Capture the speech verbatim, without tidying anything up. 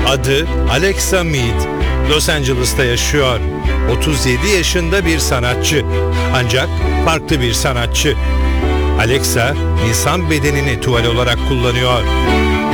Adı Alexa Mead. Los Angeles'ta yaşıyor. otuz yedi yaşında bir sanatçı. Ancak farklı bir sanatçı. Alexa, insan bedenini tuval olarak kullanıyor.